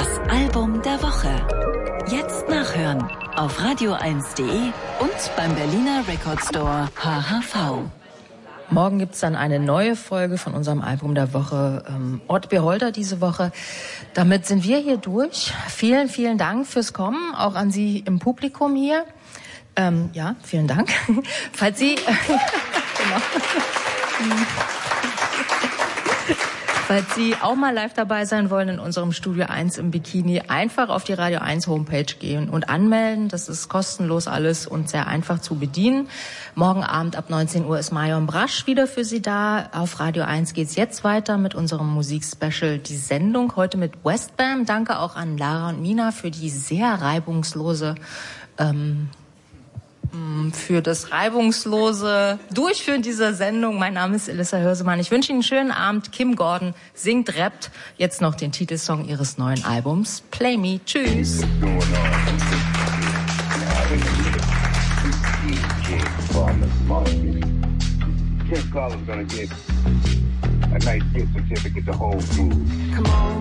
Das Album der Woche. Jetzt nachhören auf radio1.de und beim Berliner Record Store HHV. Morgen gibt's dann eine neue Folge von unserem Album der Woche, Ort Beholder diese Woche. Damit sind wir hier durch. Vielen, vielen Dank fürs Kommen, auch an Sie im Publikum hier. Ja, vielen Dank. Falls Sie... genau. Falls Sie auch mal live dabei sein wollen in unserem Studio 1 im Bikini, einfach auf die Radio 1 Homepage gehen und anmelden. Das ist kostenlos alles und sehr einfach zu bedienen. Morgen Abend ab 19 Uhr ist Marion Brasch wieder für Sie da. Auf Radio 1 geht's jetzt weiter mit unserem Musikspecial Die Sendung. Heute mit Westbam. Danke auch an Lara und Mina für die sehr reibungslose für das reibungslose Durchführen dieser Sendung. Mein Name ist Elissa Hörsemann. Ich wünsche Ihnen einen schönen Abend. Kim Gordon singt, rappt jetzt noch den Titelsong ihres neuen Albums Play Me. Tschüss. Come on.